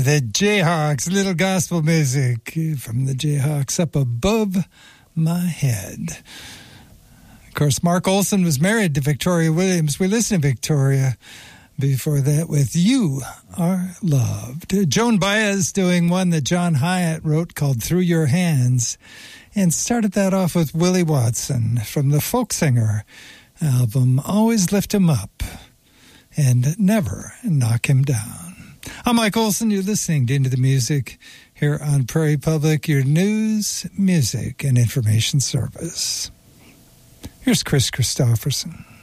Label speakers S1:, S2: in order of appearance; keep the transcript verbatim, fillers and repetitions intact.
S1: the Jayhawks, little gospel music from the Jayhawks up above my head. Of course, Mark Olson was married to Victoria Williams. We listened to Victoria before that with You Are Loved. Joan Baez doing one that John Hyatt wrote called Through Your Hands, and started that off with Willie Watson from the Folk Singer album, Always Lift Him Up and Never Knock Him Down. I'm Mike Olson. You're listening to Into the Music here on Prairie Public, your news, music, and information service. Here's Chris Christopherson.